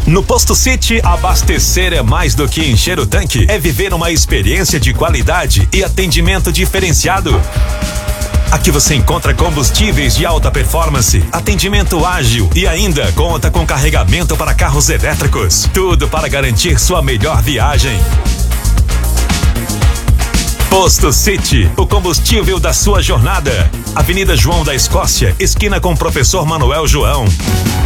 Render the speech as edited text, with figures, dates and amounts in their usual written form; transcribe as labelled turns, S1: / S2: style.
S1: No Posto City, abastecer é mais do que encher o tanque, é viver uma experiência de qualidade e atendimento diferenciado. Aqui você encontra combustíveis de alta performance, atendimento ágil e ainda conta com carregamento para carros elétricos. Tudo para garantir sua melhor viagem. Posto City, o combustível da sua jornada. Avenida João da Escócia, esquina com Professor Manuel João.